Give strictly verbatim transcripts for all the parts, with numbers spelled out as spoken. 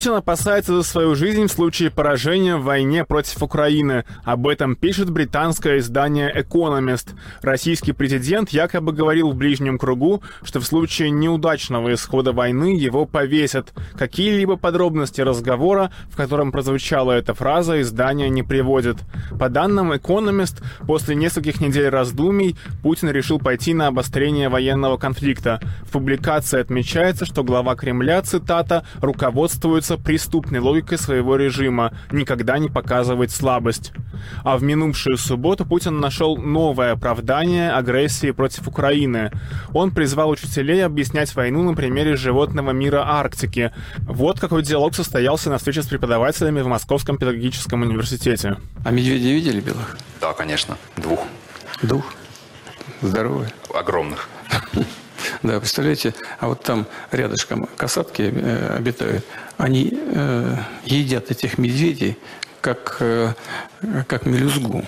Путин опасается за свою жизнь в случае поражения в войне против Украины. Об этом пишет британское издание «Экономист». Российский президент якобы говорил в ближнем кругу, что в случае неудачного исхода войны его повесят. Какие-либо подробности разговора, в котором прозвучала эта фраза, издание не приводит. По данным «Экономист», после нескольких недель раздумий Путин решил пойти на обострение военного конфликта. В публикации отмечается, что глава Кремля, цитата, руководствуется преступной логикой своего режима никогда не показывать слабость. А в минувшую субботу Путин нашел новое оправдание агрессии против Украины. Он призвал учителей объяснять войну на примере животного мира Арктики. Вот какой диалог состоялся на встрече с преподавателями в Московском педагогическом университете. А медведей видели белых? Да, конечно. Двух. Двух? Здоровые? Огромных. Да, представляете, а вот там рядышком касатки э, обитают. Они э, едят этих медведей, как, э, как мелюзгу.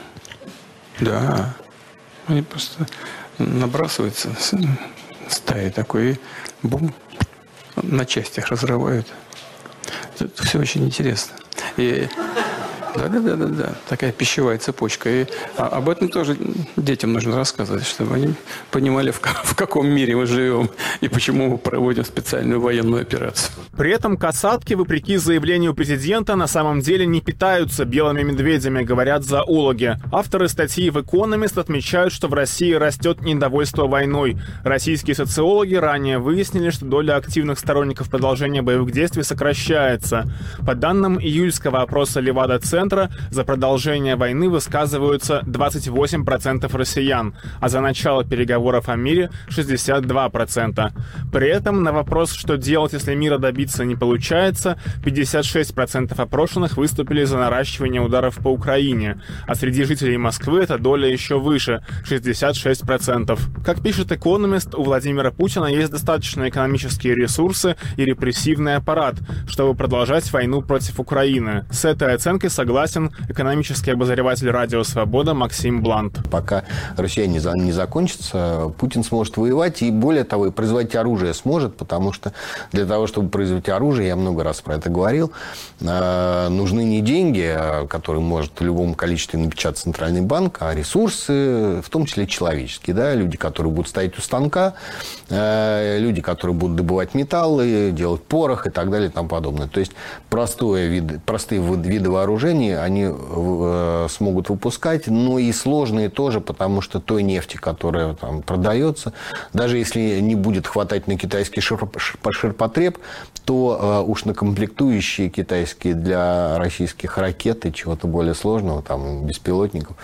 Да. Они просто набрасываются стаи такой, и бум, на частях разрывают. Это все очень интересно. И да, да, да, да, да. Такая пищевая цепочка. И а, об этом тоже детям нужно рассказывать, чтобы они понимали, в, в каком мире мы живем и почему мы проводим специальную военную операцию. При этом касатки, вопреки заявлению президента, на самом деле не питаются белыми медведями, говорят зоологи. Авторы статьи в «Экономист» отмечают, что в России растет недовольство войной. Российские социологи ранее выяснили, что доля активных сторонников продолжения боевых действий сокращается. По данным июльского опроса Левада-центра, за продолжение войны высказываются двадцать восемь процентов россиян, а за начало переговоров о мире шестьдесят два процента. При этом на вопрос, что делать, если мира добиться не получается, пятьдесят шесть процентов опрошенных выступили за наращивание ударов по Украине, а среди жителей Москвы эта доля еще выше – шестьдесят шесть процентов. Как пишет «Экономист», у Владимира Путина есть достаточно экономические ресурсы и репрессивный аппарат, чтобы продолжать войну против Украины. С этой оценкой согласен Согласен экономический обозреватель «Радио Свобода» Максим Блант. Пока Россия не, за, не закончится, Путин сможет воевать и, более того, и производить оружие сможет, потому что для того, чтобы производить оружие, я много раз про это говорил, э, нужны не деньги, которые может в любом количестве напечатать Центральный банк, а ресурсы, в том числе человеческие. Да? Люди, которые будут стоять у станка, э, люди, которые будут добывать металлы, делать порох и так далее и тому подобное. То есть простое вид, простые виды вооружения они э, смогут выпускать, но и сложные тоже, потому что той нефти, которая там продается, даже если не будет хватать на китайский ширп, ширпотреб, то э, уж на комплектующие китайские для российских ракет и чего-то более сложного, там, беспилотников,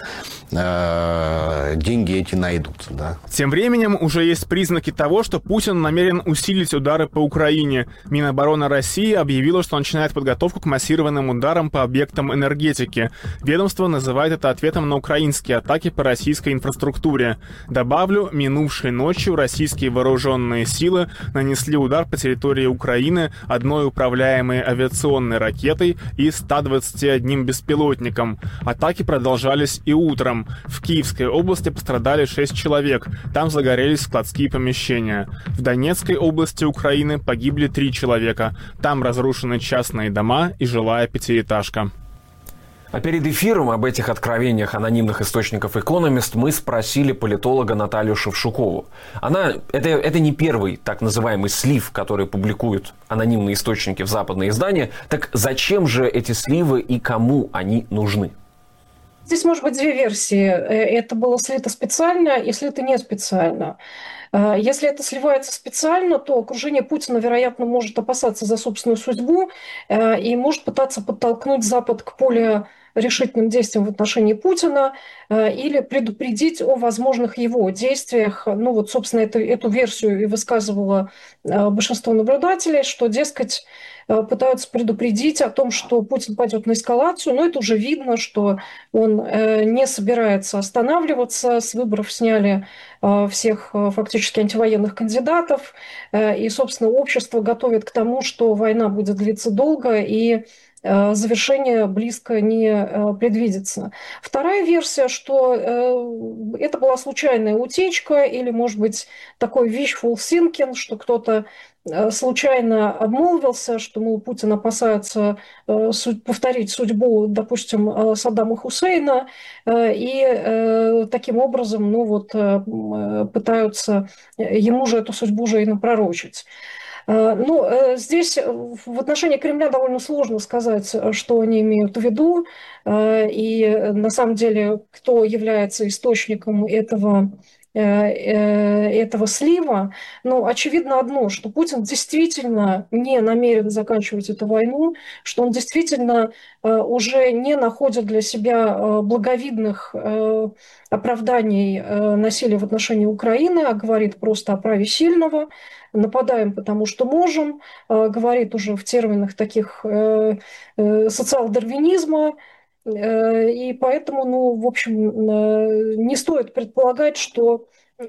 э, деньги эти найдутся. Да. Тем временем уже есть признаки того, что Путин намерен усилить удары по Украине. Минобороны России объявило, что начинает подготовку к массированным ударам по объектам энергетики. Ведомство называет это ответом на украинские атаки по российской инфраструктуре. Добавлю, минувшей ночью российские вооруженные силы нанесли удар по территории Украины одной управляемой авиационной ракетой и ста двадцати одним беспилотником. Атаки продолжались и утром. В Киевской области пострадали шесть человек. Там загорелись складские помещения. В Донецкой области Украины погибли три человека. Там разрушены частные дома и жилая пятиэтажка. А перед эфиром об этих откровениях анонимных источников «Экономист» мы спросили политолога Наталью Шевшукову. Она, это, это не первый так называемый слив, который публикуют анонимные источники в западные издания. Так зачем же эти сливы и кому они нужны? Здесь может быть две версии. Это было слито специально и слито не специально. Если это сливается специально, то окружение Путина, вероятно, может опасаться за собственную судьбу и может пытаться подтолкнуть Запад к более решительным действиям в отношении Путина или предупредить о возможных его действиях. Ну вот, собственно, эту, эту версию и высказывало большинство наблюдателей, что, дескать, пытаются предупредить о том, что Путин пойдет на эскалацию, но это уже видно, что он не собирается останавливаться. С выборов сняли всех фактически антивоенных кандидатов, и, собственно, общество готовит к тому, что война будет длиться долго, и завершение близко не предвидится. Вторая версия, что это была случайная утечка или, может быть, такой wishful thinking, что кто-то случайно обмолвился, что, мол, Путин опасается повторить судьбу, допустим, Саддама Хусейна, и таким образом, ну вот, пытаются ему же эту судьбу же и напророчить. Ну, здесь в отношении Кремля довольно сложно сказать, что они имеют в виду, и на самом деле, кто является источником этого этого слива, но очевидно одно, что Путин действительно не намерен заканчивать эту войну, что он действительно уже не находит для себя благовидных оправданий насилия в отношении Украины, а говорит просто о праве сильного, нападаем, потому что можем, говорит уже в терминах таких социал-дарвинизма, и поэтому, ну, в общем, не стоит предполагать, что,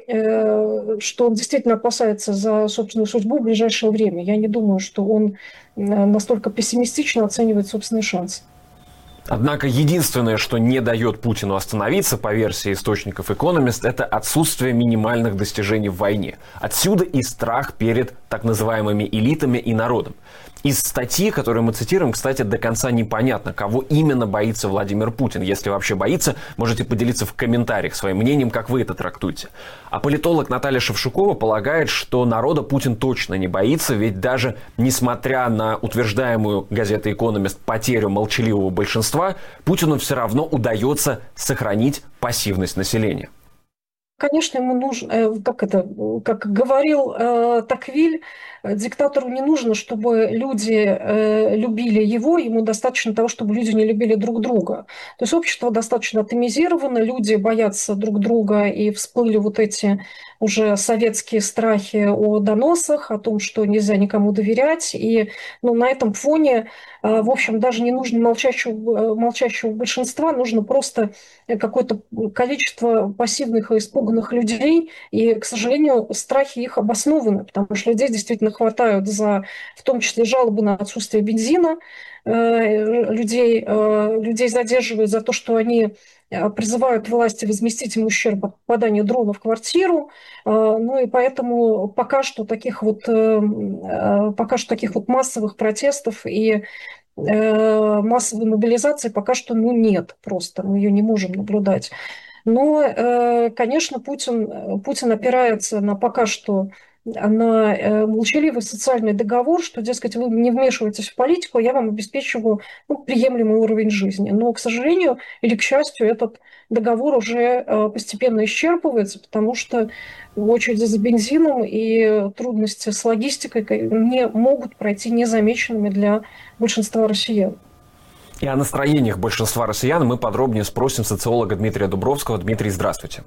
что он действительно опасается за собственную судьбу в ближайшее время. Я не думаю, что он настолько пессимистично оценивает собственные шансы. Однако единственное, что не дает Путину остановиться, по версии источников Economist, это отсутствие минимальных достижений в войне. Отсюда и страх перед так называемыми элитами и народом. Из статьи, которую мы цитируем, кстати, до конца непонятно, кого именно боится Владимир Путин. Если вообще боится, можете поделиться в комментариях своим мнением, как вы это трактуете. А политолог Наталья Шевшукова полагает, что народа Путин точно не боится, ведь даже несмотря на утверждаемую газетой «Экономист» потерю молчаливого большинства, Путину все равно удается сохранить пассивность населения. Конечно, ему нужно, как это, как говорил э, Таквиль, диктатору не нужно, чтобы люди э, любили его, ему достаточно того, чтобы люди не любили друг друга. То есть общество достаточно атомизировано, люди боятся друг друга, и всплыли вот эти уже советские страхи о доносах, о том, что нельзя никому доверять. И ну, на этом фоне, э, в общем, даже не нужно молчащего, молчащего большинства, нужно просто какое-то количество пассивных и испуганных людей, и, к сожалению, страхи их обоснованы, потому что людей действительно хватают за, в том числе, жалобы на отсутствие бензина, людей, людей задерживают за то, что они призывают власти возместить им ущерб от попадания дрона в квартиру. Ну и поэтому пока что таких вот, пока что таких вот массовых протестов и массовой мобилизации пока что ну, нет просто, мы ее не можем наблюдать. Но, конечно, Путин, Путин опирается на пока что на молчаливый социальный договор, что, дескать, вы не вмешиваетесь в политику, я вам обеспечиваю ну, приемлемый уровень жизни. Но, к сожалению или к счастью, этот договор уже постепенно исчерпывается, потому что очереди за бензином и трудности с логистикой не могут пройти незамеченными для большинства россиян. И о настроениях большинства россиян мы подробнее спросим социолога Дмитрия Дубровского. Дмитрий, здравствуйте.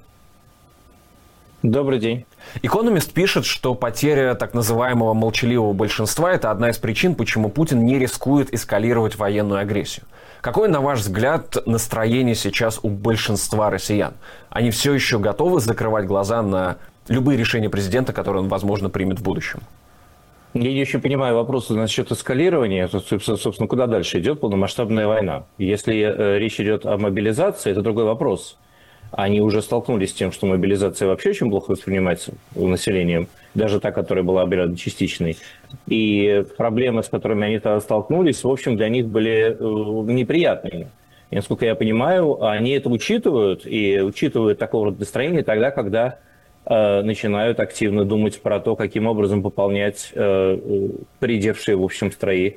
Добрый день. «Экономист» пишет, что потеря так называемого молчаливого большинства – это одна из причин, почему Путин не рискует эскалировать военную агрессию. Какое, на ваш взгляд, настроение сейчас у большинства россиян? Они все еще готовы закрывать глаза на любые решения президента, которые он, возможно, примет в будущем? Я не очень понимаю вопросы насчет эскалирования. Собственно, куда дальше идет полномасштабная война? Если э, речь идет о мобилизации, это другой вопрос. Они уже столкнулись с тем, что мобилизация вообще очень плохо воспринимается населением, даже та, которая была объявлена частичной. И проблемы, с которыми они тогда столкнулись, в общем, для них были э, неприятными. И, насколько я понимаю, они это учитывают, и учитывают такого рода настроение тогда, когда начинают активно думать про то, каким образом пополнять э, поредевшие, в общем, строи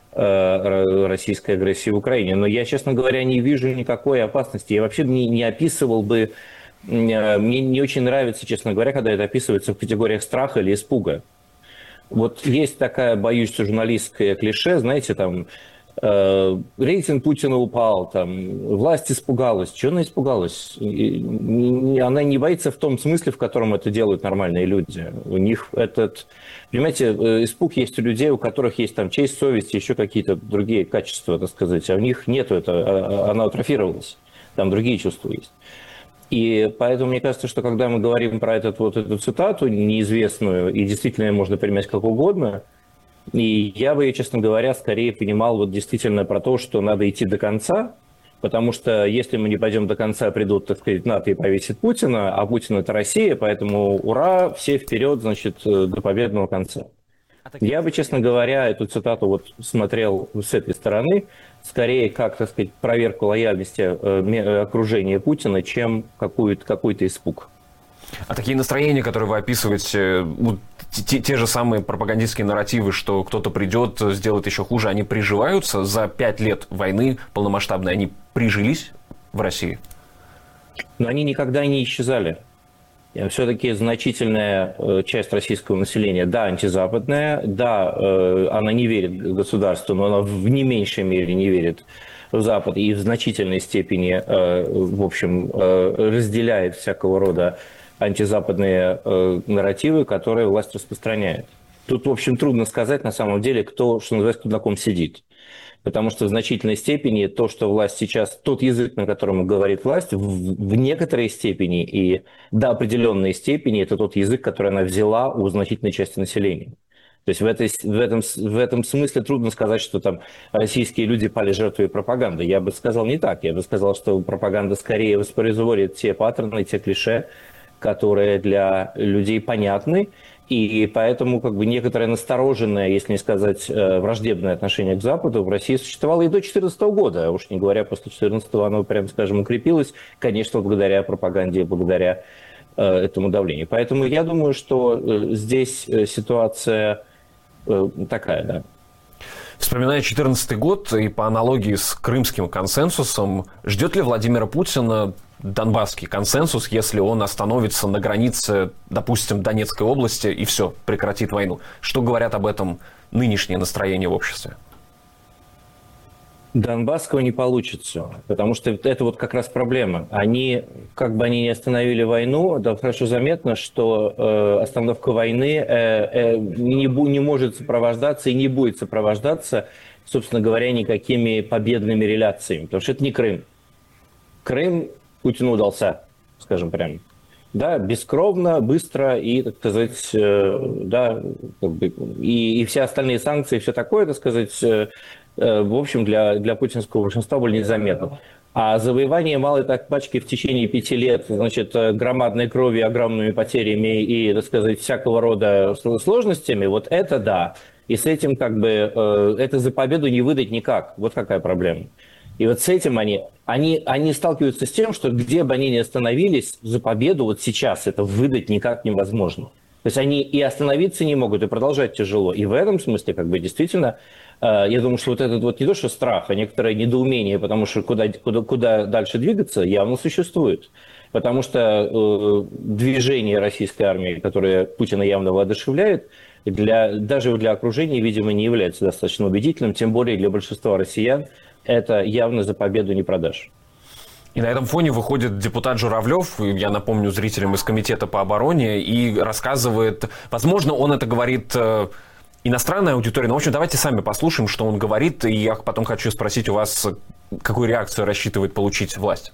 э, российской агрессии в Украине. Но я, честно говоря, не вижу никакой опасности. Я вообще не, не описывал бы... Мне не очень нравится, честно говоря, когда это описывается в категориях страха или испуга. Вот есть такая, боюсь, журналистское клише, знаете, там... рейтинг Путина упал, там, власть испугалась. Чего она испугалась? Она не боится в том смысле, в котором это делают нормальные люди. У них этот... Понимаете, испуг есть у людей, у которых есть там честь, совесть, еще какие-то другие качества, так сказать. А у них нету это, она атрофировалась. Там другие чувства есть. И поэтому мне кажется, что когда мы говорим про этот, вот эту цитату неизвестную, и действительно ее можно применять как угодно, и я бы, честно говоря, скорее понимал вот действительно про то, что надо идти до конца, потому что если мы не пойдем до конца, придут, так сказать, НАТО и повесит Путина, а Путин – это Россия, поэтому ура, все вперед, значит, до победного конца. Я бы, честно говоря, эту цитату вот смотрел с этой стороны, скорее как, так сказать, проверку лояльности окружения Путина, чем какой-то, какой-то испуг. А такие настроения, которые вы описываете, ну, те, те же самые пропагандистские нарративы, что кто-то придет, сделает еще хуже, они приживаются за пять лет войны полномасштабной, они прижились в России? Но они никогда не исчезали. Все-таки значительная часть российского населения, да, антизападная, да, она не верит государству, но она в не меньшей мере не верит в Запад и в значительной степени, в общем, разделяет всякого рода антизападные нарративы, которые власть распространяет. Тут, в общем, трудно сказать на самом деле, кто, что называется, кто на ком сидит. Потому что в значительной степени то, что власть сейчас, тот язык, на котором говорит власть, в, в некоторой степени и до определенной степени это тот язык, который она взяла у значительной части населения. То есть в, этой, в, этом, в этом смысле трудно сказать, что там российские люди пали жертвой пропаганды. Я бы сказал не так. Я бы сказал, что пропаганда скорее воспроизводит те паттерны, те клише, которые для людей понятны. И поэтому как бы некоторое настороженное, если не сказать враждебное отношение к Западу в России существовало и до две тысячи четырнадцатого года. А уж не говоря, после две тысячи четырнадцатого оно, прямо скажем, укрепилось, конечно, благодаря пропаганде, благодаря э, этому давлению. Поэтому я думаю, что э, здесь ситуация э, такая, да. Вспоминая две тысячи четырнадцатый год и по аналогии с Крымским консенсусом, ждет ли Владимира Путина Донбасский консенсус, если он остановится на границе, допустим, Донецкой области и все, прекратит войну? Что говорят об этом нынешние настроения в обществе? Донбасского не получится, потому что это вот как раз проблема. Они, как бы они ни остановили войну, да, хорошо заметно, что э, остановка войны э, э, не, не может сопровождаться и не будет сопровождаться, собственно говоря, никакими победными реляциями, потому что это не Крым. Крым Путину удался, скажем прямо. Да, бескровно, быстро и, так сказать, э, да, как бы, и, и все остальные санкции, все такое, так сказать, э, э, в общем, для, для путинского большинства были незаметны. А завоевание малой пачки в течение пяти лет, значит, громадной крови, огромными потерями и, так сказать, всякого рода сложностями, вот это да. И с этим как бы, э, это за победу не выдать никак. Вот какая проблема. И вот с этим они, они, они сталкиваются с тем, что где бы они ни остановились, за победу вот сейчас это выдать никак невозможно. То есть они и остановиться не могут, и продолжать тяжело. И в этом смысле, как бы, действительно, э, я думаю, что вот этот вот не то, что страх, а некоторое недоумение, потому что куда, куда, куда дальше двигаться, явно существует. Потому что э, движение российской армии, которое Путина явно воодушевляет, для, даже для окружения, видимо, не является достаточно убедительным, тем более для большинства россиян. Это явно за победу не продашь. И на этом фоне выходит депутат Журавлев, я напомню зрителям из Комитета по обороне, и рассказывает, возможно, он это говорит иностранной аудитории, но, в общем, давайте сами послушаем, что он говорит, и я потом хочу спросить у вас, какую реакцию рассчитывает получить власть.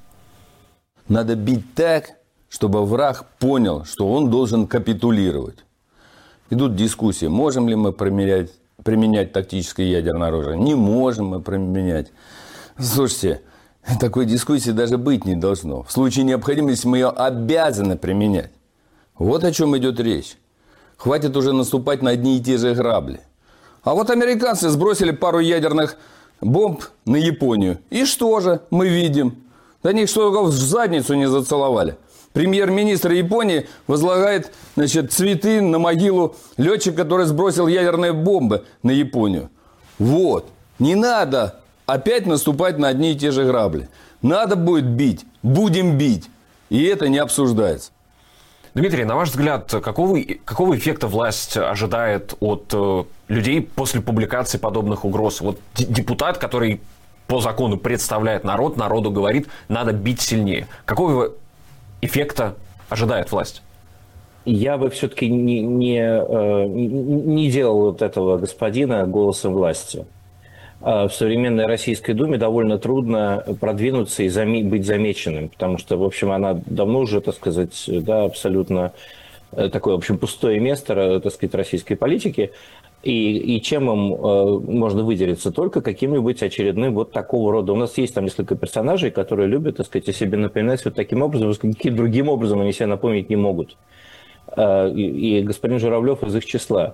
Надо бить так, чтобы враг понял, что он должен капитулировать. Идут дискуссии, можем ли мы применять, применять тактическое ядерное оружие, не можем мы применять. Слушайте, такой дискуссии даже быть не должно. В случае необходимости мы ее обязаны применять. Вот о чем идет речь. Хватит уже наступать на одни и те же грабли. А вот американцы сбросили пару ядерных бомб на Японию. И что же мы видим? Да них что в задницу не зацеловали. Премьер-министр Японии возлагает, значит, цветы на могилу летчика, который сбросил ядерные бомбы на Японию. Вот. Не надо опять наступать на одни и те же грабли. Надо будет бить. Будем бить. И это не обсуждается. Дмитрий, на ваш взгляд, какого, какого эффекта власть ожидает от э, людей после публикации подобных угроз? Вот депутат, который по закону представляет народ, народу говорит, надо бить сильнее. Какого эффекта ожидает власть? Я бы все-таки не, не, не делал вот этого господина голосом власти. В современной Российской Думе довольно трудно продвинуться и заме- быть замеченным, потому что, в общем, она давно уже, так сказать, да, абсолютно такое, в общем, пустое место, так сказать, российской политики. И, и чем им э, можно выделиться? Только каким-нибудь очередным вот такого рода. У нас есть там несколько персонажей, которые любят, так сказать, о себе напоминать вот таким образом, каким другим образом они себя напомнить не могут. Э, и, и господин Журавлев из их числа.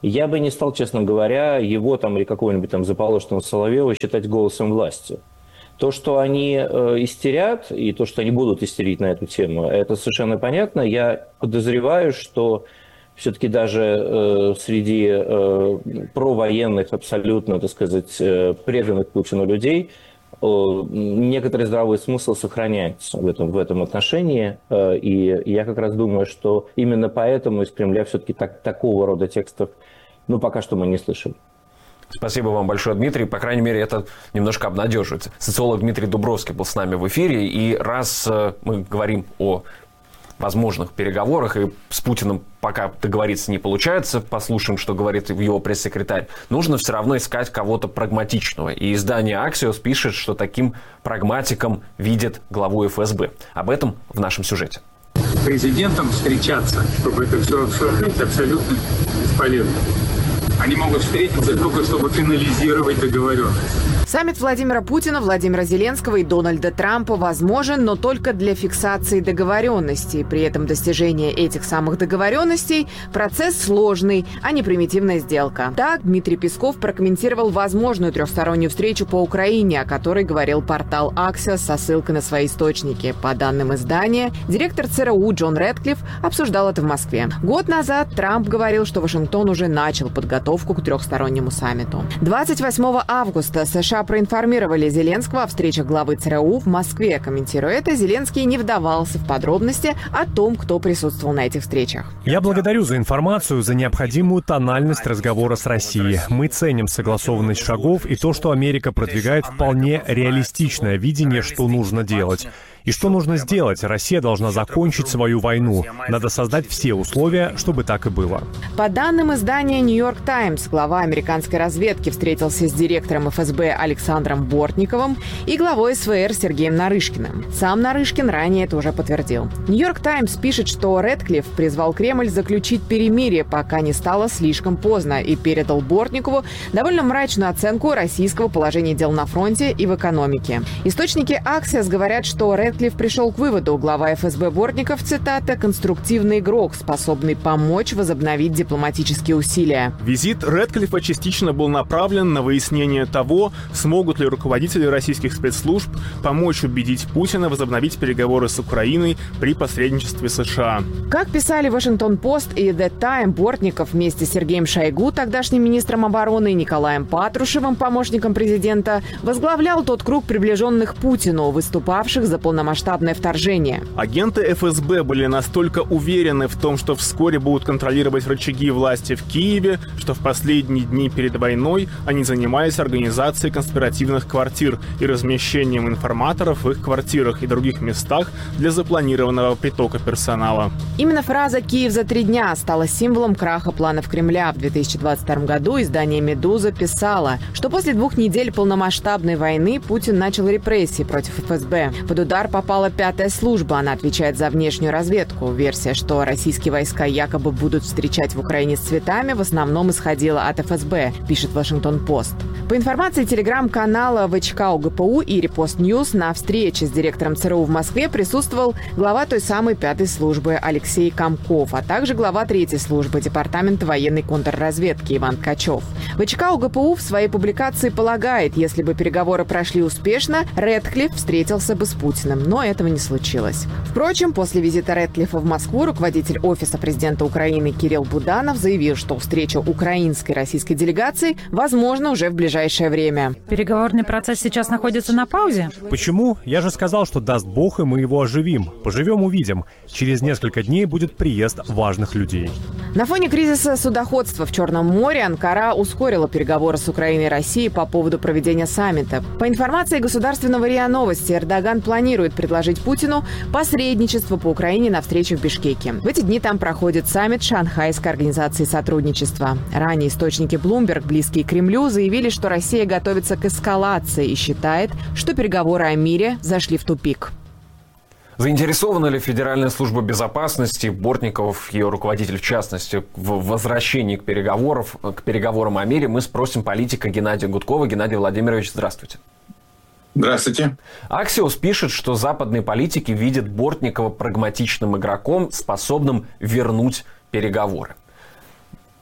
я бы не стал, честно говоря, его там или какого-нибудь там заполошенного Соловьева считать голосом власти. То, что они э, истерят, и то, что они будут истерить на эту тему, это совершенно понятно. Я подозреваю, что все-таки даже э, среди э, провоенных, абсолютно, так сказать, э, преданных Путину людей э, некоторый здравый смысл сохраняется в этом, в этом отношении. Э, и я как раз думаю, что именно поэтому из Кремля все-таки так, такого рода текстов, ну, пока что мы не слышали. Спасибо вам большое, Дмитрий. По крайней мере, это немножко обнадеживает. Социолог Дмитрий Дубровский был с нами в эфире. И раз мы говорим о возможных переговорах, и с Путиным пока договориться не получается, послушаем, что говорит его пресс-секретарь, нужно все равно искать кого-то прагматичного. И издание «Аксиос» пишет, что таким прагматиком видит главу эф эс бэ. Об этом в нашем сюжете. С президентом встречаться, чтобы это все обсуждать, абсолютно бесполезно. Они могут встретиться только, чтобы финализировать договоренность. Саммит Владимира Путина, Владимира Зеленского и Дональда Трампа возможен, но только для фиксации договоренностей. При этом достижение этих самых договоренностей – процесс сложный, а не примитивная сделка. Так Дмитрий Песков прокомментировал возможную трехстороннюю встречу по Украине, о которой говорил портал «Аксиос» со ссылкой на свои источники. По данным издания, директор цэ эр у Джон Рэдклифф обсуждал это в Москве. Год назад Трамп говорил, что Вашингтон уже начал подготовку к трехстороннему саммиту. двадцать восьмого августа США проинформировали Зеленского о встречах главы цэ эр у в Москве. Комментируя это, Зеленский не вдавался в подробности о том, кто присутствовал на этих встречах. Я благодарю за информацию, за необходимую тональность разговора с Россией. Мы ценим согласованность шагов и то, что Америка продвигает вполне реалистичное видение, что нужно делать. И что нужно сделать? Россия должна закончить свою войну. Надо создать все условия, чтобы так и было. По данным издания «Нью-Йорк Таймс», глава американской разведки встретился с директором эф эс бэ Александром Бортниковым и главой эс вэ эр Сергеем Нарышкиным. Сам Нарышкин ранее это уже подтвердил. «Нью-Йорк Таймс» пишет, что Рэдклифф призвал Кремль заключить перемирие, пока не стало слишком поздно, и передал Бортникову довольно мрачную оценку российского положения дел на фронте и в экономике. Источники «Аксиос» говорят, что Рэдклифф Рэдклифф пришел к выводу, глава эф эс бэ Бортников, цитата, «конструктивный игрок, способный помочь возобновить дипломатические усилия». Визит Рэдклиффа частично был направлен на выяснение того, смогут ли руководители российских спецслужб помочь убедить Путина возобновить переговоры с Украиной при посредничестве США. Как писали «Вашингтон-Пост» и «The Time», Бортников вместе с Сергеем Шойгу, тогдашним министром обороны, и Николаем Патрушевым, помощником президента, возглавлял тот круг приближенных Путину, выступавших за полномасштабное масштабное вторжение. Агенты эф эс бэ были настолько уверены в том, что вскоре будут контролировать рычаги власти в Киеве, что в последние дни перед войной они занимались организацией конспиративных квартир и размещением информаторов в их квартирах и других местах для запланированного притока персонала. Именно фраза «Киев за три дня» стала символом краха планов Кремля. В две тысячи двадцать втором году издание «Медуза» писало, что после двух недель полномасштабной войны Путин начал репрессии против эф эс бэ. Под удар попала пятая служба. Она отвечает за внешнюю разведку. Версия, что российские войска якобы будут встречать в Украине с цветами, в основном исходила от эф эс бэ, пишет Вашингтон-Пост. По информации телеграм-канала вэ че ка о гэ пэ у и Репост Ньюс, на встрече с директором цэ эр у в Москве присутствовал глава той самой пятой службы Алексей Комков, а также глава третьей службы Департамента военной контрразведки Иван Ткачев. вэ че ка о гэ пэ у в своей публикации полагает, если бы переговоры прошли успешно, Рэдклифф встретился бы с Путиным, но этого не случилось. Впрочем, после визита Рэдклиффа в Москву руководитель офиса президента Украины Кирилл Буданов заявил, что встреча украинской и российской делегации возможна уже в ближайшее время. Переговорный процесс сейчас находится на паузе? Почему? Я же сказал, что даст Бог, и мы его оживим. Поживем, увидим. Через несколько дней будет приезд важных людей. На фоне кризиса судоходства в Черном море Анкара ускорила переговоры с Украиной и Россией по поводу проведения саммита. По информации государственного РИА Новости, Эрдоган планирует предложить Путину посредничество по Украине на встрече в Бишкеке. В эти дни там проходит саммит Шанхайской организации сотрудничества. Ранее источники Bloomberg, близкие к Кремлю, заявили, что Россия готовится к эскалации и считает, что переговоры о мире зашли в тупик. Заинтересована ли Федеральная служба безопасности, Бортников, ее руководитель в частности, в возвращении к, переговоров, к переговорам о мире, мы спросим политика Геннадия Гудкова. Геннадий Владимирович, здравствуйте. Здравствуйте. Аксиос пишет, что западные политики видят Бортникова прагматичным игроком, способным вернуть переговоры.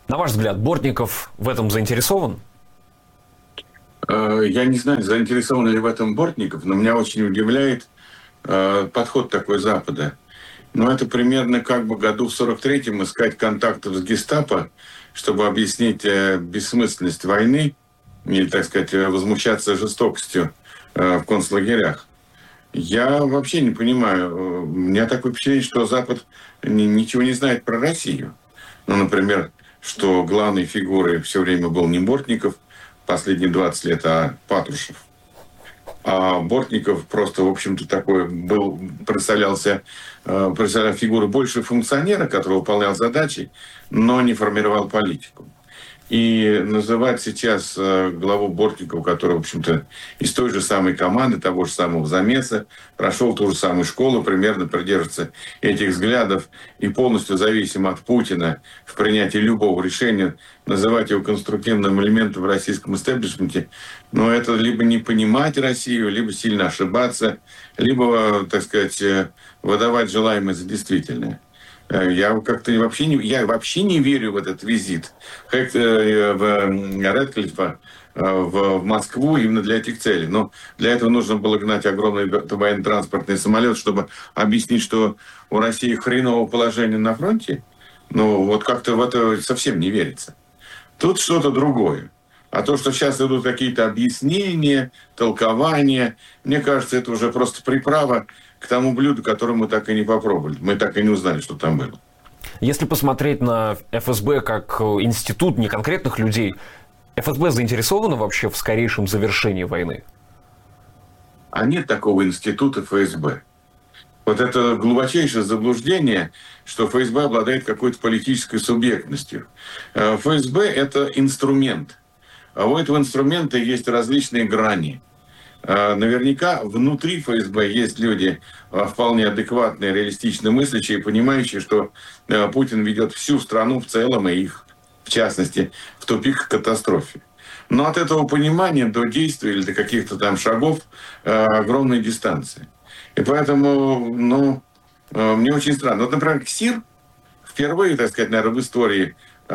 На ваш взгляд, Бортников в этом заинтересован? Я не знаю, заинтересован ли в этом Бортников, но меня очень удивляет подход такой Запада. Но это примерно как бы году в сорок третьем искать контактов с гестапо, чтобы объяснить бессмысленность войны или, так сказать, возмущаться жестокостью в концлагерях. Я вообще не понимаю. У меня такое впечатление, что Запад ничего не знает про Россию. Ну, например, что главной фигурой все время был не Бортников последние двадцать лет, а Патрушев. А Бортников просто, в общем-то, такой был, представлялся, представлял фигуру больше функционера, который выполнял задачи, но не формировал политику. И называть сейчас главу Бортникова, который, в общем-то, из той же самой команды, того же самого замеса, прошел ту же самую школу, примерно придерживается этих взглядов и полностью зависим от Путина в принятии любого решения, называть его конструктивным элементом в российском истеблишменте, но это либо не понимать Россию, либо сильно ошибаться, либо, так сказать, выдавать желаемое за действительное. Я как-то вообще не, я вообще не верю в этот визит Рэдклиффа в Москву именно для этих целей. Но для этого нужно было гнать огромный военно-транспортный самолет, чтобы объяснить, что у России хреновое положение на фронте. Ну, вот как-то в это совсем не верится. Тут что-то другое. А то, что сейчас идут какие-то объяснения, толкования, мне кажется, это уже просто приправа к тому блюду, которое мы так и не попробовали. Мы так и не узнали, что там было. Если посмотреть на эф эс бэ как институт не конкретных людей, эф эс бэ заинтересована вообще в скорейшем завершении войны? А нет такого института эф эс бэ. Вот это глубочайшее заблуждение, что эф эс бэ обладает какой-то политической субъектностью. эф эс бэ – это инструмент. А у этого инструмента есть различные грани. Наверняка внутри эф эс бэ есть люди вполне адекватные, реалистично мыслящие, понимающие, что Путин ведет всю страну в целом, и их, в частности, в тупик к катастрофе. Но от этого понимания до действия или до каких-то там шагов огромная дистанция. И поэтому, ну, мне очень странно. Вот, например, КСИР впервые, так сказать, наверное, в истории,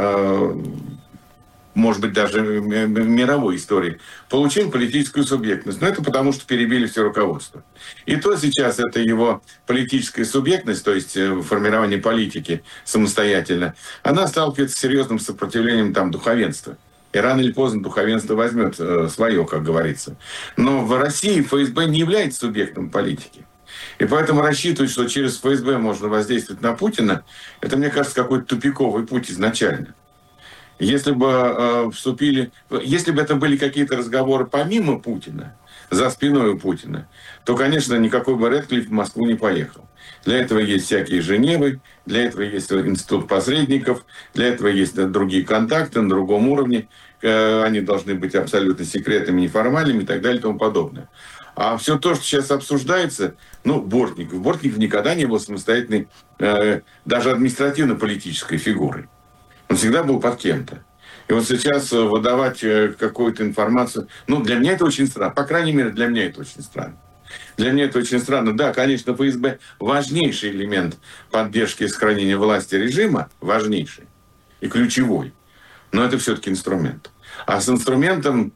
может быть, даже в мировой истории, получил политическую субъектность. Но это потому, что перебили все руководство. И то сейчас это его политическая субъектность, то есть формирование политики самостоятельно, она сталкивается с серьезным сопротивлением там духовенства. И рано или поздно духовенство возьмет свое, как говорится. Но в России эф эс бэ не является субъектом политики. И поэтому рассчитывать, что через эф эс бэ можно воздействовать на Путина, это, мне кажется, какой-то тупиковый путь изначально. Если бы э, вступили, если бы это были какие-то разговоры помимо Путина, за спиной у Путина, то, конечно, никакой бы Рэдклифф в Москву не поехал. Для этого есть всякие Женевы, для этого есть институт посредников, для этого есть другие контакты на другом уровне. Э, они должны быть абсолютно секретными, неформальными и так далее и тому подобное. А все то, что сейчас обсуждается, ну, Бортников. Бортников никогда не был самостоятельной, э, даже административно-политической фигурой. Он всегда был под кем-то. И вот сейчас выдавать какую-то информацию... Ну, для меня это очень странно. По крайней мере, для меня это очень странно. Для меня это очень странно. Да, конечно, эф эс бэ важнейший элемент поддержки и сохранения власти режима, важнейший и ключевой. Но это все-таки инструмент. А с инструментом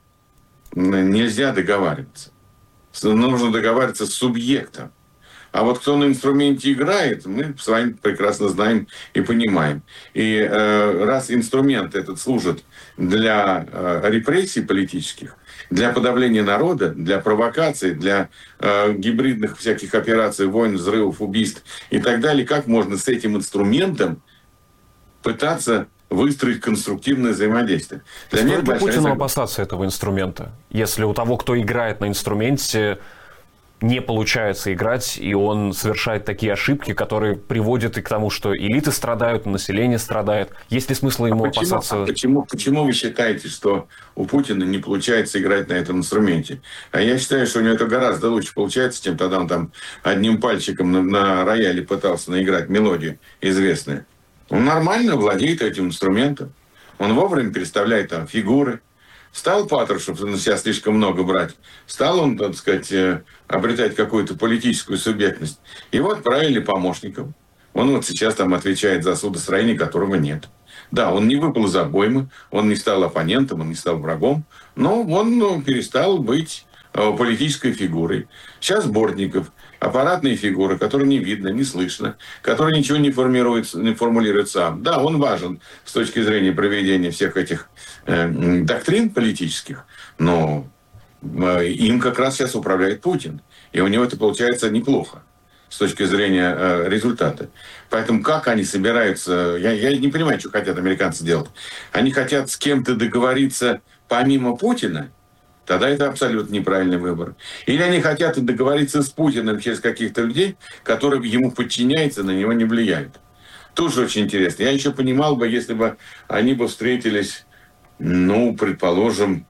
нельзя договариваться. Нужно договариваться с субъектом. А вот кто на инструменте играет, мы с вами прекрасно знаем и понимаем. И э, раз инструмент этот служит для э, репрессий политических, для подавления народа, для провокаций, для э, гибридных всяких операций, войн, взрывов, убийств и так далее, как можно с этим инструментом пытаться выстроить конструктивное взаимодействие? Для Стоит ли Путину опасаться этого инструмента, если у того, кто играет на инструменте, не получается играть, и он совершает такие ошибки, которые приводят и к тому, что элиты страдают, население страдает? Есть ли смысл ему а почему, опасаться? А почему, почему вы считаете, что у Путина не получается играть на этом инструменте? А я считаю, что у него это гораздо лучше получается, чем тогда он там одним пальчиком на, на рояле пытался наиграть мелодию известную. Он нормально владеет этим инструментом. Он вовремя переставляет там фигуры. Стал Патрушев на себя слишком много брать. Стал он, так сказать, обретать какую-то политическую субъектность. Его отправили помощником. Он вот сейчас там отвечает за судостроение, которого нет. Да, он не выпал из обоймы, он не стал оппонентом, он не стал врагом, но он ну, перестал быть э, политической фигурой. Сейчас Бортников – аппаратные фигуры, которые не видно, не слышно, которые ничего не формирует, не формулирует сам. Да, он важен с точки зрения проведения всех этих э, доктрин политических, но э, им как раз сейчас управляет Путин. И у него это получается неплохо с точки зрения э, результата. Поэтому как они собираются... Я, я не понимаю, что хотят американцы делать. Они хотят с кем-то договориться помимо Путина? Тогда это абсолютно неправильный выбор. Или они хотят договориться с Путиным через каких-то людей, которые ему подчиняются, на него не влияют. Тоже очень интересно. Я еще понимал бы, если бы они бы встретились, ну, предположим...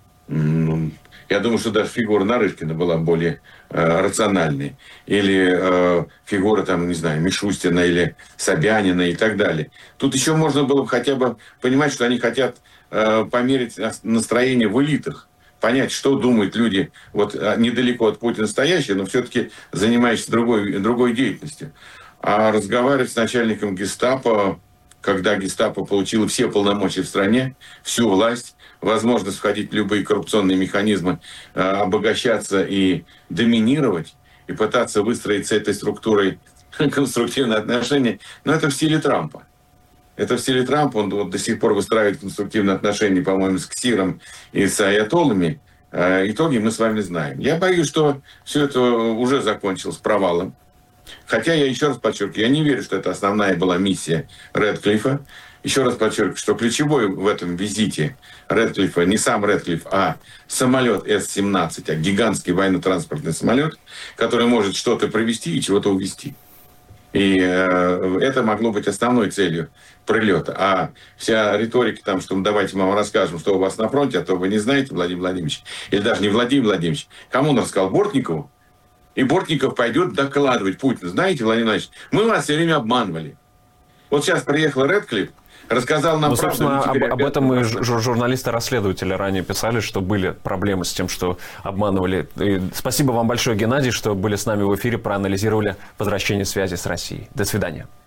Ну, я думаю, что даже фигура Нарышкина была более э, рациональной. Или э, фигура, там, не знаю, Мишустина или Собянина и так далее. Тут еще можно было бы хотя бы понимать, что они хотят э, померить настроение в элитах. Понять, что думают люди вот, недалеко от Путина стоящие, но все-таки занимающиеся другой, другой деятельностью. А разговаривать с начальником гестапо, когда гестапо получило все полномочия в стране, всю власть, возможность входить в любые коррупционные механизмы, обогащаться и доминировать, и пытаться выстроить с этой структурой конструктивные отношения, но это в стиле Трампа. Это в стиле Трампа. Он вот до сих пор выстраивает конструктивные отношения, по-моему, с Ксиром и с аятоллами. Итоги мы с вами знаем. Я боюсь, что все это уже закончилось провалом. Хотя я еще раз подчеркиваю, я не верю, что это основная была миссия Рэдклиффа. Еще раз подчеркиваю, что ключевой в этом визите Рэдклиффа не сам Рэдклифф, а самолет эс семнадцать, а гигантский военно-транспортный самолет, который может что-то провести и чего-то увезти. И э, это могло быть основной целью прилета. А вся риторика там, что давайте мы вам расскажем, что у вас на фронте, а то вы не знаете, Владимир Владимирович, или даже не Владимир Владимирович. Кому он рассказал? Бортникову? И Бортников пойдет докладывать Путину. Знаете, Владимир Владимирович, мы вас все время обманывали. Вот сейчас приехал Рэдклифф, рассказал нам ну, правду. Собственно, об, об этом и журналисты-расследователи ранее писали, что были проблемы с тем, что обманывали. И спасибо вам большое, Геннадий, что были с нами в эфире, проанализировали возвращение связи с Россией. До свидания.